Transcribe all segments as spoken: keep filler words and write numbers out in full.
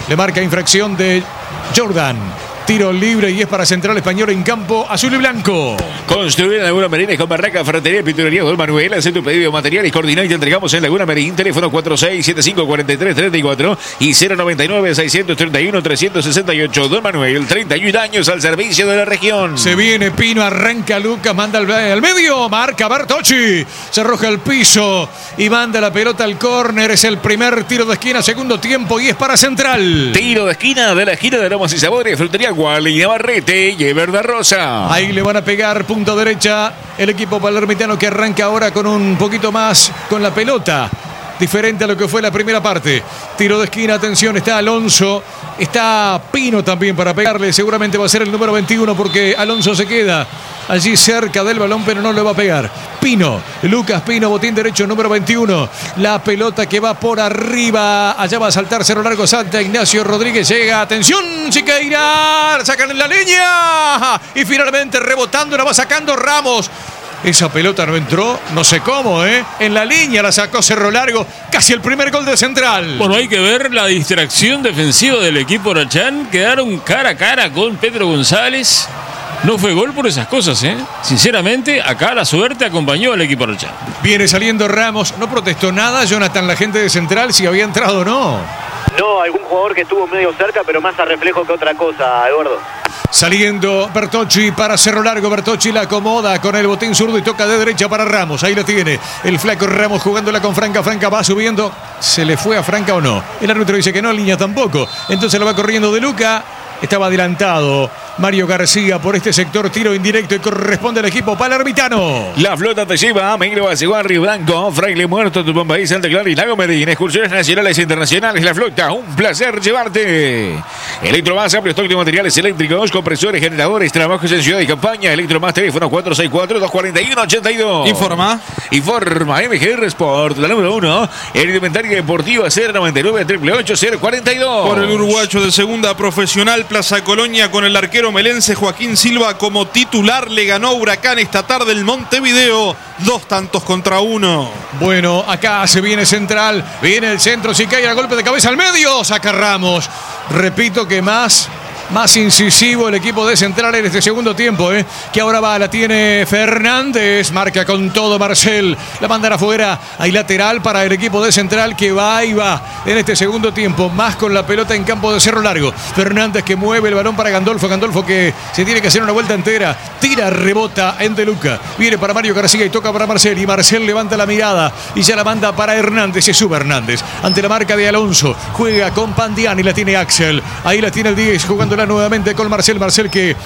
Le marca infracción de Jordan. Tiro libre y es para Central Español en campo azul y blanco. Construir en Laguna Marina con Barraca, Ferretería y Pinturería Don Manuel. Haz tu pedido de materiales, coordinar y te entregamos en Laguna Marín. Teléfono cuatro seis siete cinco cuatro tres tres cuatro y cero noventa y nueve seiscientos treinta y uno trescientos sesenta y ocho. Don Manuel, treinta y un años al servicio de la región. Se viene Pino, arranca Lucas, manda al, al medio, marca Bertocci. Se arroja al piso y manda la pelota al córner. Es el primer tiro de esquina, segundo tiempo y es para Central. Tiro de esquina de la esquina de Aromas y Sabores, Frutería Guali, Navarrete y Everda Rosa. Ahí le van a pegar punta derecha el equipo palermitano que arranca ahora con un poquito más con la pelota. Diferente a lo que fue la primera parte. Tiro de esquina, atención, está Alonso. Está Pino también para pegarle. Seguramente va a ser el número veintiuno porque Alonso se queda allí cerca del balón, pero no le va a pegar. Pino, Lucas Pino, botín derecho, número veintiuno. La pelota que va por arriba. Allá va a saltar Cerro Largo, Santa Ignacio Rodríguez. Llega, atención, Siqueira. Sacan en la línea. Y finalmente rebotando, la va sacando Ramos. Esa pelota no entró, no sé cómo, ¿eh? En la línea la sacó Cerro Largo, casi el primer gol de Central. Bueno, hay que ver la distracción defensiva del equipo Arachán. Quedaron cara a cara con Pedro González. No fue gol por esas cosas, ¿eh? Sinceramente, acá la suerte acompañó al equipo Arachán. Viene saliendo Ramos, no protestó nada, Jonathan, la gente de Central, si había entrado o no. No, algún jugador que estuvo medio cerca, pero más a reflejo que otra cosa, Eduardo. Saliendo Bertocci para Cerro Largo. Bertocci la acomoda con el botín zurdo y toca de derecha para Ramos. Ahí la tiene el flaco Ramos jugándola con Franca. Franca va subiendo. ¿Se le fue a Franca o no? El árbitro dice que no, línea tampoco. Entonces lo va corriendo De Luca. Estaba adelantado Mario García por este sector, tiro indirecto y corresponde al equipo palermitano. La flota te lleva a Miguel Bacegua, Río Blanco, Fraile Muerto, Tupambaí, Santa Clara y Lago Medellín. Excursiones nacionales e internacionales. La flota, un placer llevarte. Electromás, amplio stock de materiales eléctricos, compresores, generadores, trabajos en ciudad y campaña. Electromás, teléfono cuatro seis cuatro, dos cuatro uno, ocho dos. Informa. Informa, M G R Sport, la número uno. El inventario deportivo cero noventa y nueve, ocho ocho ocho, cero cuarenta y dos. Por el uruguayo de segunda profesional, Plaza Colonia, con el arquero melense Joaquín Silva como titular. Le ganó Huracán esta tarde el Montevideo, dos tantos contra uno. Bueno, acá se viene Central, viene el centro, si cae a golpe de cabeza al medio, saca Ramos. Repito que más... Más incisivo el equipo de Central en este segundo tiempo, ¿eh? Que ahora va, la tiene Fernández. Marca con todo Marcel. La mandan afuera. Hay lateral para el equipo de Central que va y va en este segundo tiempo. Más con la pelota en campo de Cerro Largo. Fernández que mueve el balón para Gandolfo. Gandolfo que se tiene que hacer una vuelta entera. Tira, rebota en De Luca. Viene para Mario García y toca para Marcel. Y Marcel levanta la mirada y ya la manda para Hernández. Se sube Hernández ante la marca de Alonso. Juega con Pandiani. La tiene Axel. Ahí la tiene el diez jugando nuevamente con Marcel, Marcel que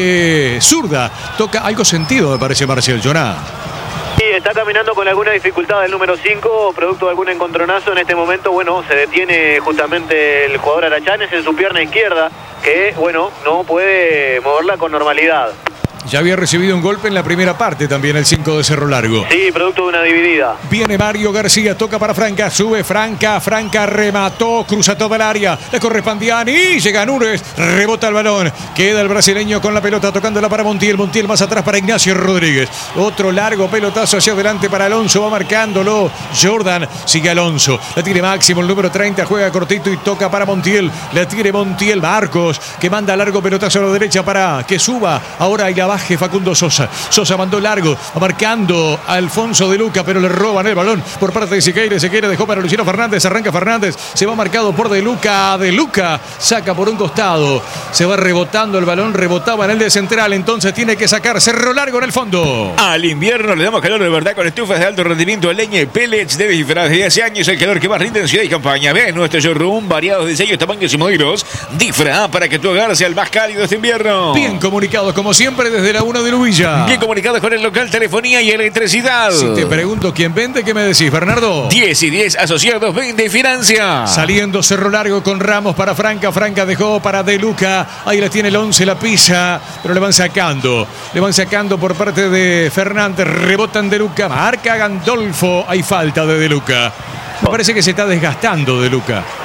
de zurda toca algo sentido, me parece Marcel, Joná. Sí, está caminando con alguna dificultad el número cinco, producto de algún encontronazo en este momento. Bueno, se detiene justamente el jugador Arachanes en su pierna izquierda, que bueno, no puede moverla con normalidad. Ya había recibido un golpe en la primera parte también el cinco de Cerro Largo. Sí, producto de una dividida. Viene Mario García, toca para Franca, sube Franca, Franca remató, cruza toda el área, le corre Pandiani, llega Núñez, rebota el balón, queda el brasileño con la pelota tocándola para Montiel, Montiel más atrás para Ignacio Rodríguez, otro largo pelotazo hacia adelante para Alonso, va marcándolo Jordan, sigue Alonso, la tiene Máximo, el número treinta, juega cortito y toca para Montiel, la tiene Montiel, Marcos, que manda largo pelotazo a la derecha para que suba, ahora y la baje Facundo Sosa, Sosa mandó largo, marcando a Alfonso De Luca, pero le roban el balón por parte de Siqueira, Siqueira dejó para Luciano Fernández, arranca Fernández, se va marcado por De Luca, De Luca saca por un costado, se va rebotando el balón, rebotaba en el de Central, entonces tiene que sacar Cerro Largo en el fondo. Al invierno le damos calor de verdad con estufas de alto rendimiento, leña y pellets de diferentes de hace años, el calor que más rinde en ciudad y campaña. Ve nuestro showroom, variados diseños, tamaños y modelos, Difra, para que tu hogar sea el más cálido este invierno. Bien comunicado como siempre desde la uno de Lubilla. Bien comunicados con el local, telefonía y electricidad. Si te pregunto quién vende, ¿qué me decís, Bernardo? diez y diez asociados, vende y financia. Saliendo Cerro Largo con Ramos para Franca. Franca dejó para De Luca. Ahí la tiene el once, la pisa, pero le van sacando. Le van sacando por parte de Fernández. Rebotan De Luca. Marca Gandolfo. Hay falta de De Luca. Me parece que se está desgastando De Luca.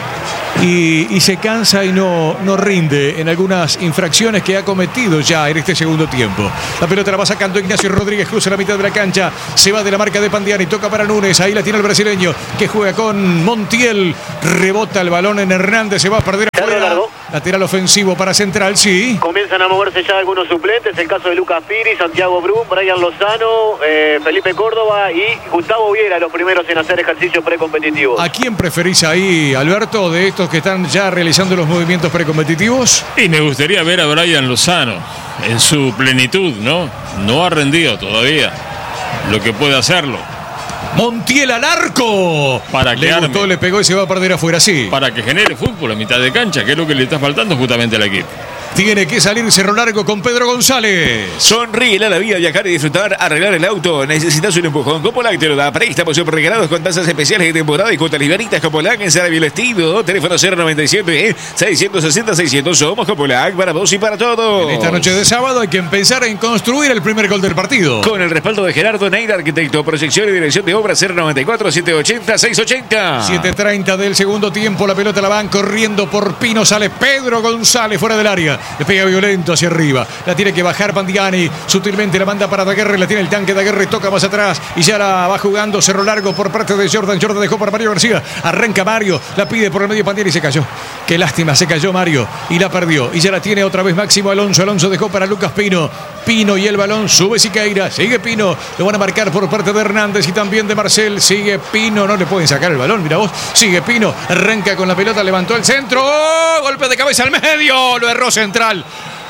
Y, y se cansa y no, no rinde en algunas infracciones que ha cometido ya en este segundo tiempo. La pelota la va sacando Ignacio Rodríguez, cruza la mitad de la cancha, se va de la marca de Pandiani, toca para Núñez, ahí la tiene el brasileño que juega con Montiel, rebota el balón en Hernández, se va a perder afuera. Lateral ofensivo para Central, sí. Comienzan a moverse ya algunos suplentes, el caso de Lucas Piri, Santiago Brum, Brian Lozano, eh, Felipe Córdoba y Gustavo Viera, los primeros en hacer ejercicio precompetitivo. ¿A quién preferís ahí, Alberto, de estos que están ya realizando los movimientos precompetitivos? Y me gustaría ver a Brian Lozano en su plenitud, ¿no? No ha rendido todavía lo que puede hacerlo. Montiel al arco. Para que le arme. gustó, le pegó y se va a perder afuera, sí. Para que genere fútbol a mitad de cancha, que es lo que le está faltando justamente al equipo. Tiene que salir Cerro Largo con Pedro González. Sonríe a la vida, viajar y disfrutar, arreglar el auto. Necesitas un empujón. Copolac te lo da. Préstamos regalados con tasas especiales de temporada y cuotas liberitas. Copolac en Sarabia el Estilo. Teléfono cero noventa y siete, seiscientos sesenta, seiscientos. Somos Copolac para vos y para todos. En esta noche de sábado hay que empezar en construir el primer gol del partido. Con el respaldo de Gerardo Neira, arquitecto, proyección y dirección de obra cero noventa y cuatro, setecientos ochenta, seiscientos ochenta. siete treinta del segundo tiempo. La pelota la van corriendo por Pino. Sale Pedro González fuera del área. Le pega violento hacia arriba. La tiene que bajar Pandiani. Sutilmente la manda para Daguerre. La tiene el tanque Daguerre. Toca más atrás. Y ya la va jugando Cerro Largo por parte de Jordan. Jordan dejó para Mario García. Arranca Mario. La pide por el medio Pandiani y se cayó. Qué lástima. Se cayó Mario. Y la perdió. Y ya la tiene otra vez Máximo Alonso. Alonso dejó para Lucas Pino. Pino y el balón. Sube Siqueira. Sigue Pino. Lo van a marcar por parte de Hernández y también de Marcel. Sigue Pino. No le pueden sacar el balón. Mira vos. Sigue Pino. Arranca con la pelota. Levantó el centro. ¡Oh! Golpe de cabeza al medio. Lo erró Central.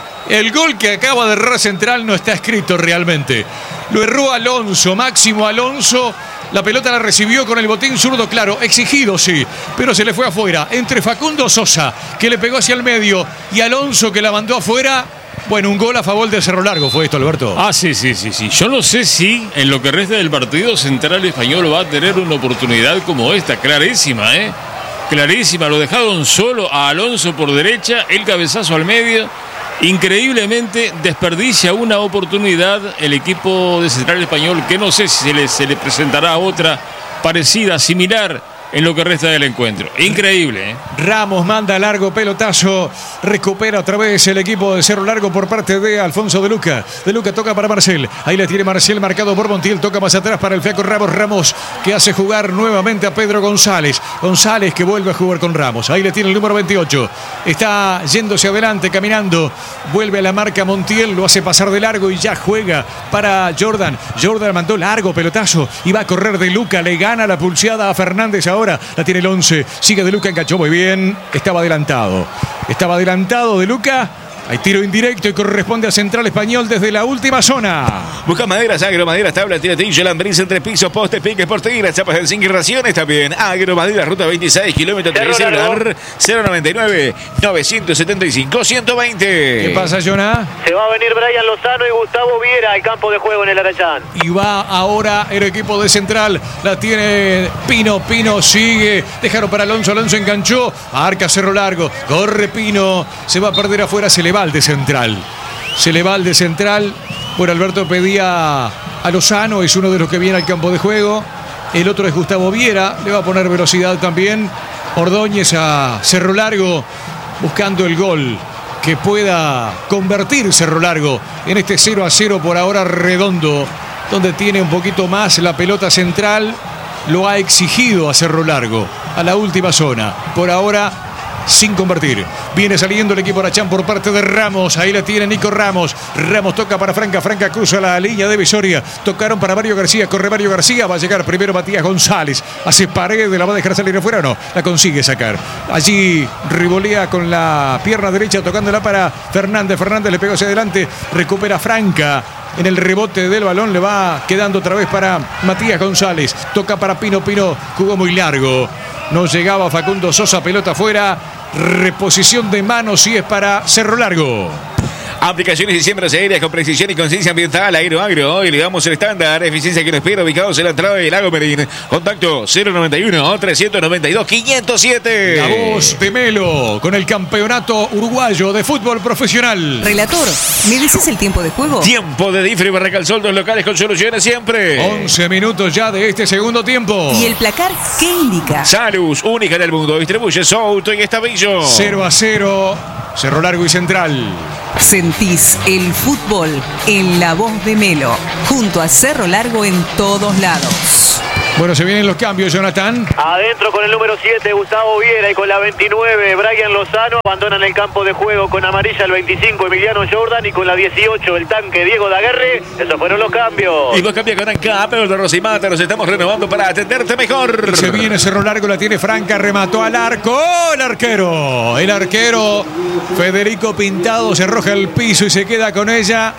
El gol que acaba de errar Central no está escrito realmente. Lo erró Alonso, Máximo Alonso. La pelota la recibió con el botín zurdo, claro, exigido sí, pero se le fue afuera. Entre Facundo Sosa, que le pegó hacia el medio, y Alonso, que la mandó afuera. Bueno, un gol a favor de Cerro Largo fue esto, Alberto. Ah, sí, sí, sí, sí. Yo no sé si en lo que resta del partido Central Español va a tener una oportunidad como esta, clarísima, ¿eh? Clarísima. Lo dejaron solo a Alonso por derecha, el cabezazo al medio. Increíblemente desperdicia una oportunidad el equipo de Central Español, que no sé si se le, se le presentará otra parecida, similar en lo que resta del encuentro. Increíble, ¿eh? Ramos manda largo pelotazo, recupera otra vez el equipo de Cerro Largo por parte de Alfonso de Luca. De Luca toca para Marcel, ahí la tiene Marcel marcado por Montiel, toca más atrás para el flaco Ramos. Ramos que hace jugar nuevamente a Pedro González. González que vuelve a jugar con Ramos, ahí le tiene el número veintiocho. Está yéndose adelante, caminando, vuelve a la marca Montiel, lo hace pasar de largo y ya juega para Jordan. Jordan mandó largo pelotazo y va a correr de Luca, le gana la pulseada a Fernández ahora. Ahora la tiene el once, sigue De Luca, enganchó muy bien, estaba adelantado, estaba adelantado De Luca. Hay tiro indirecto y corresponde a Central Español desde la última zona. Busca maderas, agromaderas, tabla, tiratillo, lambriz, entre pisos, postes, piques, porteras, chapas de zinc y raciones también. Agromaderas, ruta veintiséis, kilómetro tres, celular cero noventa y nueve, novecientos setenta y cinco, ciento veinte. ¿Qué pasa, Jonah? Se va a venir Brian Lozano y Gustavo Viera al campo de juego en el Arayán. Y va ahora el equipo de Central. La tiene Pino, Pino sigue. Dejaron para Alonso, Alonso enganchó. Arca Cerro Largo, corre Pino. Se va a perder afuera, se le va al de Central. Se le va al de Central. Bueno, Alberto pedía a Lozano, es uno de los que viene al campo de juego. El otro es Gustavo Viera, le va a poner velocidad también. Ordóñez a Cerro Largo, buscando el gol que pueda convertir Cerro Largo en este cero a cero por ahora redondo, donde tiene un poquito más la pelota Central. Lo ha exigido a Cerro Largo, a la última zona. Por ahora sin convertir. Viene saliendo el equipo Arachán por parte de Ramos. Ahí la tiene Nico Ramos. Ramos toca para Franca. Franca cruza la línea de Visoria. Tocaron para Mario García. Corre Mario García. Va a llegar primero Matías González. Hace pared. ¿La va a dejar salir afuera o no? La consigue sacar. Allí rivolea con la pierna derecha tocándola para Fernández. Fernández le pegó hacia adelante. Recupera Franca. En el rebote del balón le va quedando otra vez para Matías González. Toca para Pino. Pino jugó muy largo. No llegaba Facundo Sosa, pelota afuera. Reposición de manos y es para Cerro Largo. Aplicaciones y siembras aéreas con precisión y conciencia ambiental. Aeroagro. Hoy le damos el estándar. Eficiencia que nos espera. Ubicados en la entrada del Lago Merín. Contacto cero noventa y uno, trescientos noventa y dos, quinientos siete. La voz de Melo con el campeonato uruguayo de fútbol profesional. Relator, ¿me decís el tiempo de juego? Tiempo de Difri Barracal Sol, dos locales con soluciones siempre. once minutos ya de este segundo tiempo. ¿Y el placar qué indica? Salus, única en el mundo. Distribuye Souto y Estavillo. cero a cero. Cerro Largo y Central. Sentís el fútbol en la voz de Melo, junto a Cerro Largo en todos lados. Bueno, se vienen los cambios, Jonathan. Adentro con el número siete, Gustavo Viera, y con la veintinueve, Brian Lozano. Abandonan el campo de juego con amarilla el veinticinco, Emiliano Jordan, y con la dieciocho, el tanque Diego Daguerre. Esos fueron los cambios. Y vos cambias con Anca, pero de Rosimata, nos estamos renovando para atenderte mejor. Y se viene Cerro Largo, la tiene Franca, remató al arco. ¡Oh, el arquero! El arquero Federico Pintado se arroja al piso y se queda con ella.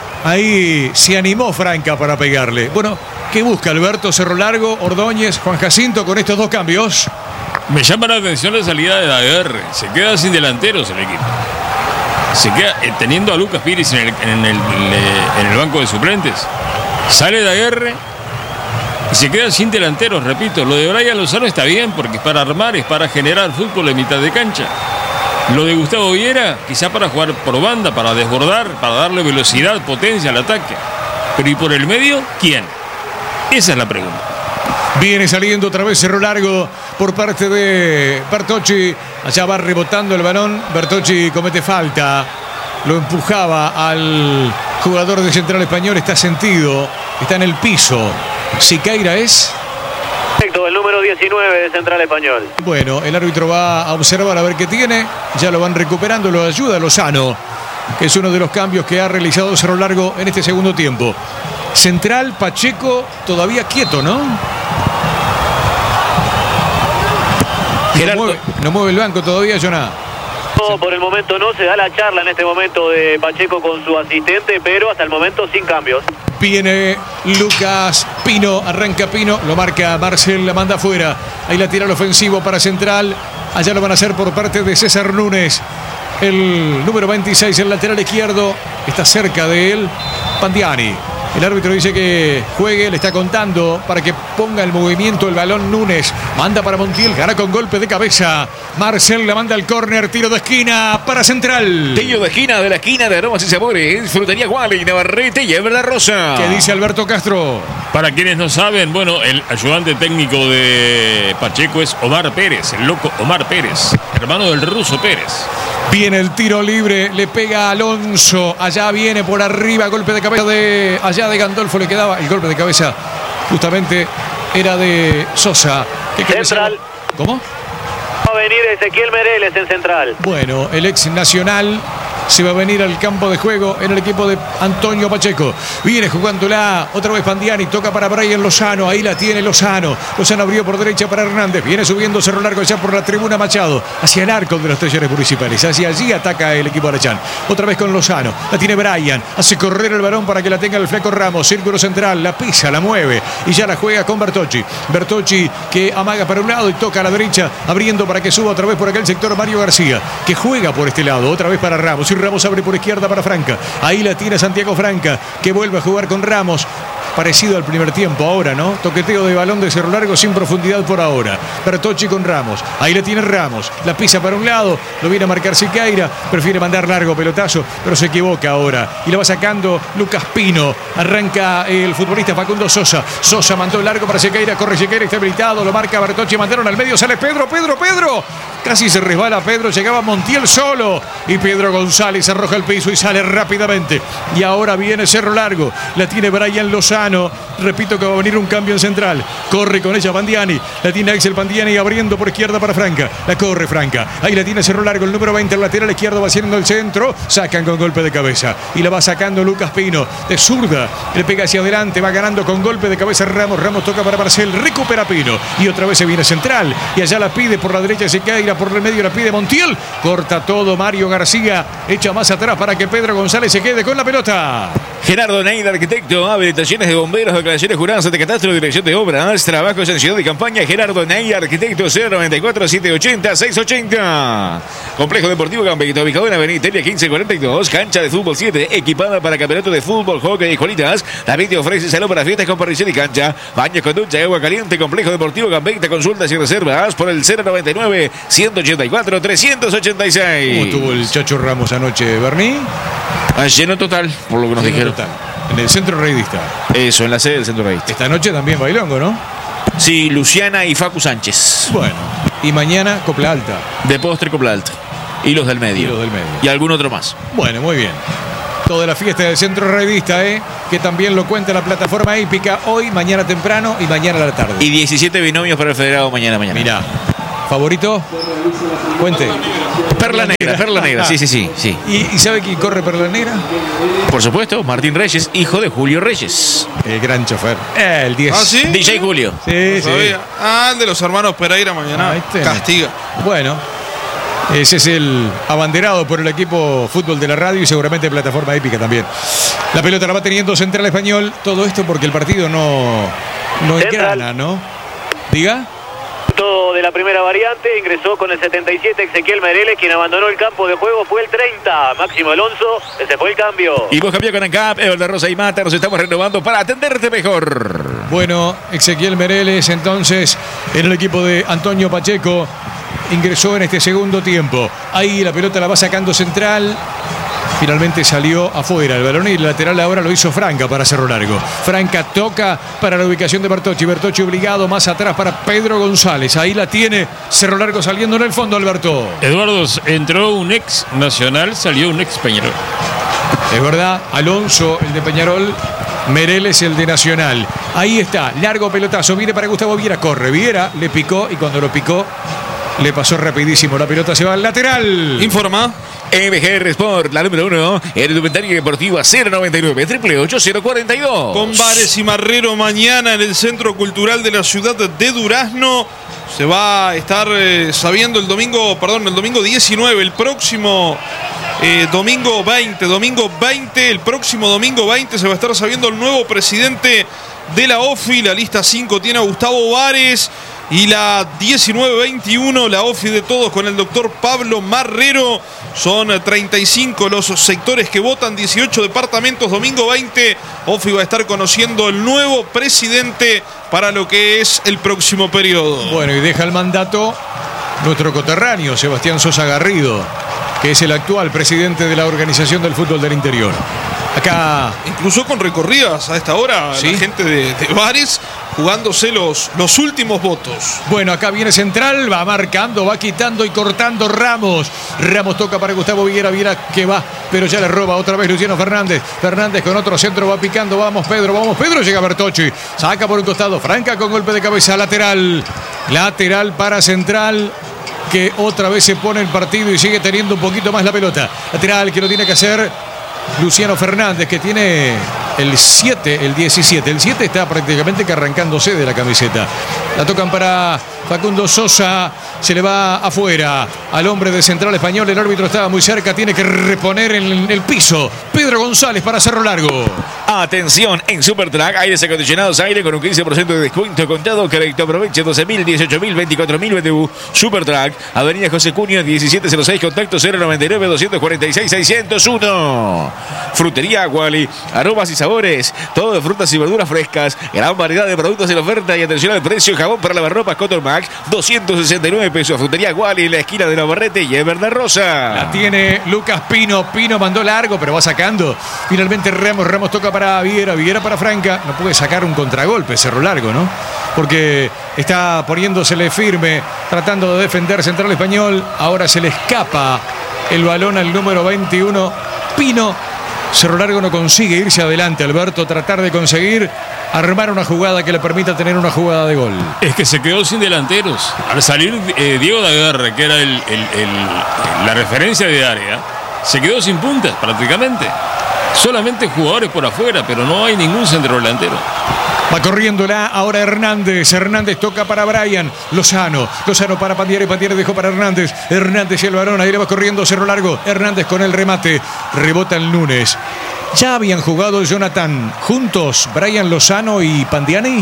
Ahí se animó Franca para pegarle. Bueno, ¿qué busca Alberto? Cerro Largo, Ordóñez, Juan Jacinto con estos dos cambios. Me llama la atención la salida de Daguerre. Se queda sin delanteros el equipo. Se queda eh, teniendo a Lucas Pires en el, en, el, en el banco de suplentes. Sale Daguerre y se queda sin delanteros, repito. Lo de Brian Lozano está bien porque es para armar, es para generar fútbol en mitad de cancha. Lo de Gustavo Viera, quizá para jugar por banda, para desbordar, para darle velocidad, potencia al ataque. Pero ¿y por el medio? ¿Quién? Esa es la pregunta. Viene saliendo otra vez Cerro Largo por parte de Bertocci. Allá va rebotando el balón. Bertocci comete falta. Lo empujaba al jugador de Central Español. Está sentido. Está en el piso. Siqueira es... El número diecinueve de Central Español. Bueno, el árbitro va a observar a ver qué tiene. Ya lo van recuperando, lo ayuda Lozano, que es uno de los cambios que ha realizado Cerro Largo en este segundo tiempo. Central, Pacheco, todavía quieto, ¿no? No mueve, no mueve el banco todavía, Jonah. No, por el momento no, se da la charla en este momento de Pacheco con su asistente, pero hasta el momento sin cambios. Viene Lucas Pino, arranca Pino, lo marca Marcel, la manda afuera. Ahí la tira el ofensivo para Central. Allá lo van a hacer por parte de César Núñez. El número veintiséis, el lateral izquierdo, está cerca de él, Pandiani. El árbitro dice que juegue, le está contando para que ponga el movimiento el balón Núñez. Manda para Montiel, gana con golpe de cabeza. Marcel la manda al córner, tiro de esquina para Central. Tiro de esquina de la esquina de Aromas y Sabores. Frutería Guali, Navarrete y Ever La Rosa. ¿Qué dice Alberto Castro? Para quienes no saben, bueno, el ayudante técnico de Pacheco es Omar Pérez, el loco Omar Pérez, hermano del ruso Pérez. Viene el tiro libre, le pega a Alonso. Allá viene por arriba, golpe de cabeza de... Allá de Gandolfo le quedaba el golpe de cabeza. Justamente era de Sosa. Central. ¿Cómo? Va a venir Ezequiel Mereles en Central. Bueno, el ex Nacional se va a venir al campo de juego en el equipo de Antonio Pacheco. Viene jugándola otra vez Pandiani, toca para Brian Lozano, ahí la tiene Lozano. Lozano abrió por derecha para Hernández, viene subiendo Cerro Largo ya por la tribuna Machado, hacia el arco de los talleres municipales, hacia allí ataca el equipo Arachán. Otra vez con Lozano, la tiene Brian, hace correr el balón para que la tenga el flaco Ramos, círculo central, la pisa, la mueve y ya la juega con Bertocci. Bertocci que amaga para un lado y toca a la derecha, abriendo para que suba otra vez por aquel sector Mario García, que juega por este lado, otra vez para Ramos. Y Ramos abre por izquierda para Franca. Ahí la tiene Santiago Franca, que vuelve a jugar con Ramos. Parecido al primer tiempo ahora, ¿no? Toqueteo de balón de Cerro Largo sin profundidad por ahora. Bertocci con Ramos. Ahí la tiene Ramos. La pisa para un lado. Lo viene a marcar Siqueira. Prefiere mandar largo pelotazo, pero se equivoca ahora. Y lo va sacando Lucas Pino. Arranca el futbolista Facundo Sosa. Sosa mandó largo para Siqueira. Corre Siqueira, está habilitado. Lo marca Bertocci. Mandaron al medio. Sale Pedro, Pedro, Pedro. Casi se resbala Pedro. Llegaba Montiel solo. Y Pedro González arroja el piso y sale rápidamente. Y ahora viene Cerro Largo. La tiene Brian Lozano. Repito que va a venir un cambio en Central. Corre con ella Pandiani. La tiene Axel Pandiani abriendo por izquierda para Franca. La corre Franca. Ahí la tiene Cerro Largo. El número veinte, el lateral izquierdo va haciendo el centro. Sacan con golpe de cabeza. Y la va sacando Lucas Pino. De zurda. Le pega hacia adelante. Va ganando con golpe de cabeza Ramos. Ramos toca para Marcel. Recupera Pino. Y otra vez se viene Central. Y allá la pide por la derecha Siqueira. Por el medio la pide Montiel. Corta todo Mario García. Echa más atrás para que Pedro González se quede con la pelota. Gerardo Neira, arquitecto. Habilitaciones de Bomberos, declaraciones juradas ante catastro, dirección de obras, trabajos en ciudad de campaña, Gerardo Ney, arquitecto, cero noventa y cuatro, setecientos ochenta, seiscientos ochenta. Complejo Deportivo Campeguito, ubicado en Avenida Italia quince cuarenta y dos, cancha de fútbol siete, equipada para campeonato de fútbol, hockey y escuelitas. También te ofrece salón para fiestas con parrilla y cancha, baños con ducha y agua caliente. Complejo Deportivo Campeguito, consultas y reservas por el cero noventa y nueve, ciento ochenta y cuatro, trescientos ochenta y seis. ¿Cómo tuvo el Chacho Ramos anoche, Berni? Ah, lleno total, por lo que nos Lleno dijeron. total. En el centro reidista. Eso, en la sede del centro reidista. Esta noche también bailongo, ¿no? Sí, Luciana y Facu Sánchez. Bueno. Y mañana Copla Alta. De postre, Copla Alta. Y los del medio. Y los del medio. Y algún otro más. Bueno, muy bien. Toda la fiesta del centro reidista, ¿eh? Que también lo cuenta la plataforma hípica hoy, mañana temprano y mañana a la tarde. Y diecisiete binomios para el federado mañana mañana. Mirá. ¿Favorito? Cuente. Perla negra, perla negra, sí, sí, sí, sí. ¿Y, ¿Y sabe quién corre perla negra? Por supuesto, Martín Reyes, hijo de Julio Reyes. El gran chofer. Eh, el diez. ¿Ah, sí? D J Julio. Sí, No sí. sabía. Ah, el de los hermanos Pereira mañana. Ahí tenés. Castiga. Bueno, ese es el abanderado por el equipo fútbol de la radio y seguramente plataforma épica también. La pelota la va teniendo Central Español. Todo esto porque el partido no, no Central. engrana, ¿no? Diga. Todo de la primera variante, ingresó con el setenta y siete Ezequiel Mereles, quien abandonó el campo de juego fue el treinta, Máximo Alonso, ese fue el cambio. Y vos cambió con ANCAP, Ever de Rosa y Mata, nos estamos renovando para atenderte mejor. Bueno, Ezequiel Mereles entonces en el equipo de Antonio Pacheco ingresó en este segundo tiempo. Ahí la pelota la va sacando Central. Finalmente salió afuera el balón y el lateral ahora lo hizo Franca para Cerro Largo. Franca toca para la ubicación de Bertocci. Bertocci obligado más atrás para Pedro González. Ahí la tiene Cerro Largo saliendo en el fondo, Alberto. Eduardo, entró un ex Nacional, salió un ex Peñarol. Es verdad, Alonso, el de Peñarol, Mereles, el de Nacional. Ahí está, largo pelotazo, viene para Gustavo Viera, corre, Viera, le picó y cuando lo picó le pasó rapidísimo, la pelota se va al lateral. Informa. M G R Sport, la número uno, en indumentaria deportiva cero noventa y nueve, triple ocho cero cuarenta y dos. Con Bares y Marrero mañana en el Centro Cultural de la ciudad de Durazno. Se va a estar eh, sabiendo el domingo, perdón, el domingo diecinueve, el próximo eh, domingo veinte, domingo veinte, el próximo domingo veinte se va a estar sabiendo el nuevo presidente de la O F I. La lista cinco tiene a Gustavo Bares. Y la diecinueve veintiuno, la O F I de todos con el doctor Pablo Marrero. Son treinta y cinco los sectores que votan, dieciocho departamentos. Domingo veinte, O F I va a estar conociendo el nuevo presidente para lo que es el próximo periodo. Bueno, y deja el mandato nuestro coterráneo, Sebastián Sosa Garrido, que es el actual presidente de la Organización del Fútbol del Interior. Acá, Incluso con recorridas a esta hora, ¿Sí? la gente de, de Bares jugándose los, los últimos votos. bueno, acá viene Central, va marcando, va quitando y cortando Ramos. Ramos toca para Gustavo Viguera, Viera que va, pero ya le roba otra vez Luciano Fernández. Fernández con otro centro va picando, vamos Pedro, vamos Pedro, llega Bertocci, saca por un costado, Franca con golpe de cabeza, lateral, lateral para Central, que otra vez se pone el partido y sigue teniendo un poquito más la pelota. Lateral que lo tiene que hacer Luciano Fernández, que tiene el siete, el diecisiete. El siete está prácticamente que arrancándose de la camiseta. La tocan para Facundo Sosa. Se le va afuera al hombre de Central Español. El árbitro estaba muy cerca. Tiene que reponer en el piso. Pedro González para Cerro Largo. Atención, en Supertrack, aires acondicionados, aire con un quince por ciento de descuento contado, crédito aproveche doce mil, dieciocho mil, veinticuatro mil B T U. Supertrack, Avenida José Cunio, diecisiete cero seis, contacto cero noventa y nueve, doscientos cuarenta y seis, seiscientos uno. Frutería Wally, aromas y sabores, todo de frutas y verduras frescas, gran variedad de productos en oferta y atención al precio. Jabón para lavarropas Cotton Max, doscientos sesenta y nueve pesos. Frutería Wally en la esquina de Navarrete y Ever de Rosa. La tiene Lucas Pino. Pino mandó largo, pero va sacando. Finalmente Ramos. Ramos toca para Viera. Viera para Franca. No puede sacar un contragolpe Cerro Largo, ¿no? Porque está poniéndosele firme, tratando de defender Central Español. Ahora se le escapa el balón al número veintiuno. Pino. Cerro Largo no consigue irse adelante, Alberto. Tratar de conseguir armar una jugada que le permita tener una jugada de gol. Es que se quedó sin delanteros. Al salir eh, Diego Daguerre, que era el, el, el, la referencia de área, se quedó sin puntas prácticamente. Solamente jugadores por afuera, pero no hay ningún centro delantero. Va corriéndola ahora Hernández. Hernández toca para Brian. Lozano. Lozano para Pandiere. Pandiere dejó para Hernández. Hernández y el varón. Ahí le va corriendo Cerro Largo. Hernández con el remate. Rebota el Núñez. ¿Ya habían jugado, Jonathan, juntos Brian Lozano y Pandiani?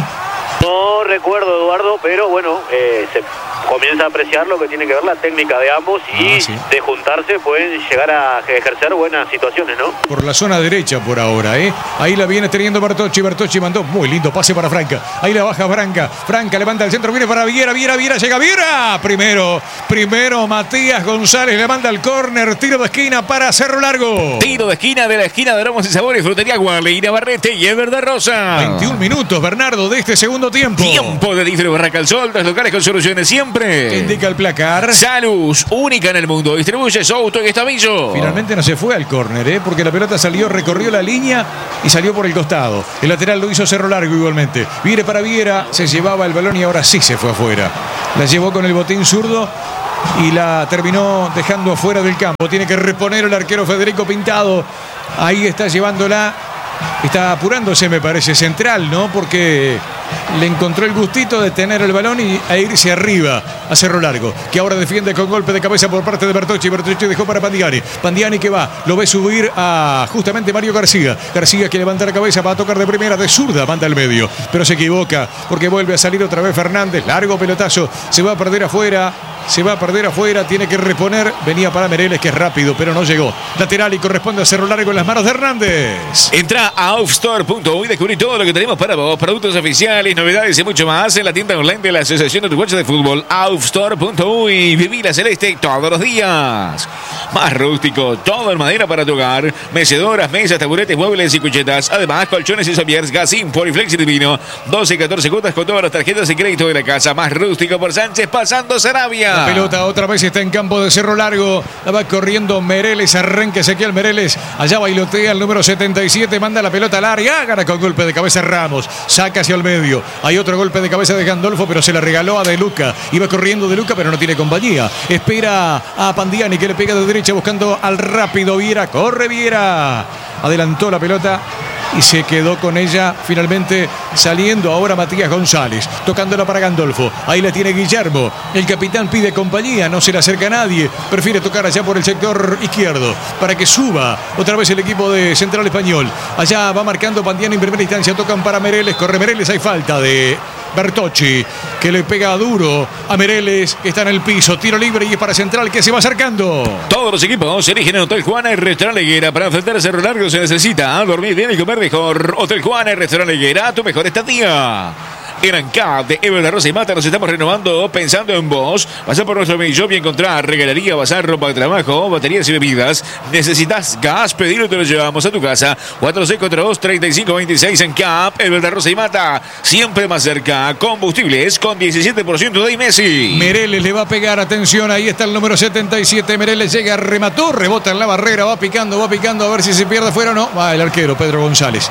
No recuerdo, Eduardo, pero bueno, eh, se comienza a apreciar lo que tiene que ver la técnica de ambos y ah, sí. de juntarse pueden llegar a ejercer buenas situaciones, ¿no? Por la zona derecha por ahora, ¿eh? Ahí la viene teniendo Bertocci. Bertocci mandó muy lindo pase para Franca. Ahí la baja Franca. Franca levanta el centro, viene para Viera, Viera, Viera, llega Viera. Primero, primero Matías González le manda el córner. Tiro de esquina para Cerro Largo. Tiro de esquina de la esquina de aromas y sabores. Frutería Guarle, Navarrete y Ever de Rosa. veintiún minutos, Bernardo, de este segundo tiempo. Tiempo de Difre Barraca al Sol. Tras locales con soluciones siempre. ¿Qué indica el placar? Salus, única en el mundo. Distribuye Souto y Estavillo. Finalmente no se fue al córner, ¿eh? Porque la pelota salió, recorrió la línea y salió por el costado. El lateral lo hizo Cerro Largo igualmente. Viere para Viera, se llevaba el balón y ahora sí se fue afuera. La llevó con el botín zurdo y la terminó dejando afuera del campo. Tiene que reponer el arquero Federico Pintado. Ahí está llevándola. Está apurándose, me parece, Central, ¿no? Porque le encontró el gustito de tener el balón y a irse arriba a Cerro Largo, que ahora defiende con golpe de cabeza por parte de Bertocci. Bertocci dejó para Pandiani. Pandiani que va, lo ve subir a justamente Mario García. García que levanta la cabeza, va a tocar de primera, de zurda, manda al medio, pero se equivoca porque vuelve a salir otra vez Fernández. Largo pelotazo, se va a perder afuera. Se va a perder afuera, tiene que reponer. Venía para Mereles, que es rápido, pero no llegó. Lateral y corresponde a Cerro Largo en las manos de Hernández. Entra a offstore punto uy y descubrí todo lo que tenemos para vos. Productos oficiales, novedades y mucho más en la tienda online de la Asociación Uruguaya de Fútbol. offstore punto uy. Viví la celeste todos los días. Más rústico, todo en madera para tu hogar. Mecedoras, mesas, taburetes, muebles y cuchetas. Además, colchones y somiers, Gasim, Poliflex y Divino. doce y catorce cuotas con todas las tarjetas y crédito de la casa. Más rústico por Sánchez, pasando Sarabia. La pelota otra vez está en campo de Cerro Largo. La va corriendo Mereles. Arranca Ezequiel Mereles. Allá bailotea el número setenta y siete. Manda la pelota al área. Gana con golpe de cabeza Ramos. Saca hacia el medio. Hay otro golpe de cabeza de Gandolfo, pero se la regaló a De Luca. Iba corriendo De Luca, pero no tiene compañía. Espera a Pandiani, que le pega de derecha buscando al rápido Viera. Corre Viera. Adelantó la pelota y se quedó con ella, finalmente saliendo ahora Matías González, tocándola para Gandolfo. Ahí la tiene Guillermo. El capitán pide compañía, no se le acerca a nadie. Prefiere tocar allá por el sector izquierdo para que suba otra vez el equipo de Central Español. Allá va marcando Pandiani en primera instancia. Tocan para Mereles. Corre Mereles. Hay falta de Bertocci, que le pega duro a Mereles, que está en el piso. Tiro libre y es para Central, que se va acercando. Todos los equipos se eligen en Hotel Juana y Restaurante Leguera. Para enfrentar a Cerro Largo se necesita dormir bien y comer mejor. Hotel Juana y Restaurante Leguera, tu mejor estadía. En ANCAP de Ever de Rosa y Mata nos estamos renovando pensando en vos. Pasá por nuestro shop y encontrar regalería, bazar, ropa de trabajo, baterías y bebidas. ¿Necesitas gas? Pedilo y te lo llevamos a tu casa. cuatro seis cuatro dos, tres cinco dos seis ANCAP, Ever de Rosa y Mata. Siempre más cerca. Combustibles con diecisiete por ciento de Messi. Mereles le va a pegar, atención, ahí está el número setenta y siete. Mereles llega, remató, rebota en la barrera, va picando, va picando, a ver si se pierde fuera o no. Va el arquero, Pedro González.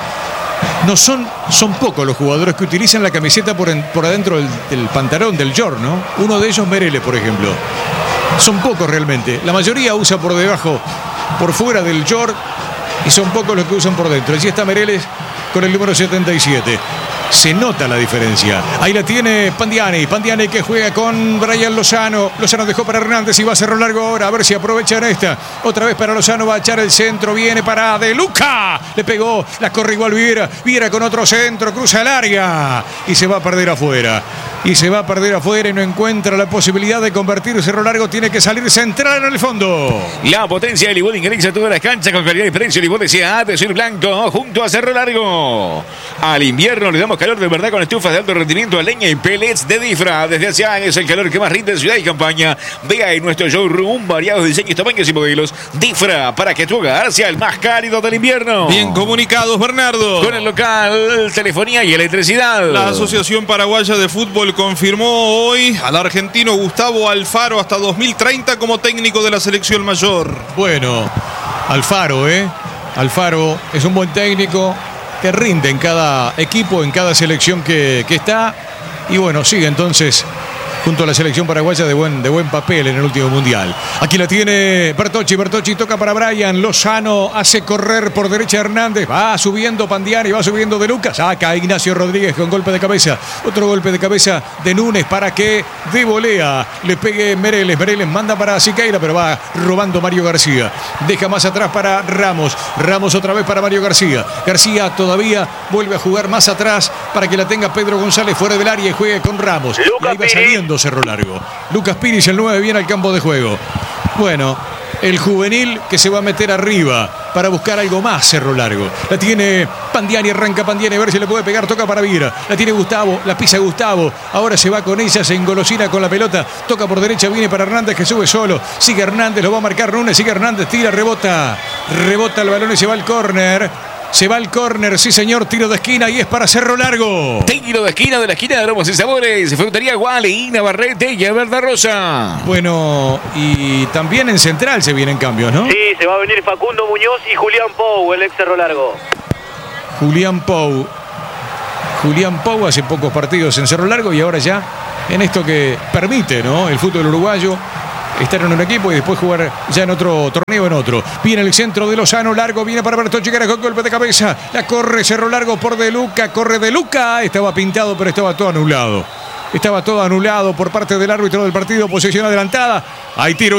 No son, son pocos los jugadores que utilizan la camiseta por, en, por adentro del, del pantalón, del short, ¿no? Uno de ellos, Mereles, por ejemplo. Son pocos realmente. La mayoría usa por debajo, por fuera del short, y son pocos los que usan por dentro. Allí está Mereles con el número setenta y siete. Se nota la diferencia. Ahí la tiene Pandiani. Pandiani que juega con Brian Lozano. Lozano dejó para Hernández y va a Cerro Largo ahora. A ver si aprovechan esta. Otra vez para Lozano. Va a echar el centro. Viene para De Luca. Le pegó. La corre igual Viera. Viera con otro centro. Cruza el área. Y se va a perder afuera. Y se va a perder afuera y no encuentra la posibilidad de convertir. Cerro Largo tiene que salir Central en el fondo. La potencia de Libón ingresa a todas las canchas con calidad y precio. Libón desea de sur blanco junto a Cerro Largo. Al invierno le damos calor de verdad con estufas de alto rendimiento a leña y pellets de Difra. Desde hace años el calor que más rinde en ciudad y campaña. Vea en nuestro showroom variados diseños, tamaños y modelos. Difra, para que tu hogar sea el más cálido del invierno. Bien comunicados, Bernardo. Con el local, telefonía y electricidad. La Asociación Paraguaya de Fútbol confirmó hoy al argentino Gustavo Alfaro hasta dos mil treinta como técnico de la selección mayor. Bueno, Alfaro, ¿eh? Alfaro es un buen técnico que rinde en cada equipo, en cada selección que, que está. Y bueno, sigue entonces junto a la selección paraguaya de buen, de buen papel en el último mundial. Aquí la tiene Bertocci, Bertocci toca para Brian, Lozano hace correr por derecha Hernández, va subiendo Pandiani, va subiendo De Luca, saca a Ignacio Rodríguez con golpe de cabeza, otro golpe de cabeza de Núñez para que de volea le pegue Meireles, Meireles manda para Siqueira, pero va robando Mario García, deja más atrás para Ramos, Ramos otra vez para Mario García, García todavía vuelve a jugar más atrás para que la tenga Pedro González fuera del área y juegue con Ramos, y ahí va saliendo Cerro Largo, Lucas Piris el nueve viene al campo de juego. Bueno, el juvenil que se va a meter arriba para buscar algo más Cerro Largo. La tiene Pandiani, arranca Pandiani a ver si le puede pegar, toca para Vira. La tiene Gustavo, la pisa Gustavo. Ahora se va con ella, se engolosina con la pelota. Toca por derecha, viene para Hernández que sube solo. Sigue Hernández, lo va a marcar Núñez, sigue Hernández, tira, rebota. Rebota el balón y se va al córner. Se va al córner, sí señor, tiro de esquina y es para Cerro Largo. Tiro de esquina de la esquina de aromas y sabores. Frutería Guale, Navarrete y Verde Rosa. Bueno, y también en Central se vienen cambios, ¿no? Sí, se va a venir Facundo Muñoz y Julián Pou, el ex Cerro Largo. Julián Pou. Julián Pou hace pocos partidos en Cerro Largo y ahora ya en esto que permite, ¿no? El fútbol uruguayo. Estar en un equipo y después jugar ya en otro torneo en otro. Viene el centro de Lozano, largo, viene para Bertocci, que era con golpe de cabeza. La corre Cerro Largo por De Luca, corre De Luca. Estaba pintado, pero estaba todo anulado. Estaba todo anulado por parte del árbitro del partido, posesión adelantada. Hay tiro.